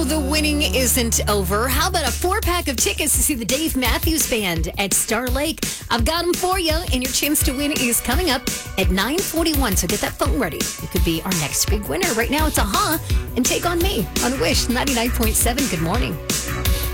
the winning isn't over. How about a 4-pack of tickets to see the Dave Matthews Band at Star Lake? I've got them for you, and your chance to win is coming up at 9:41. So get that phone ready. You could be our next big winner. Right now, it's and Take On Me on Wish 99.7. Good morning.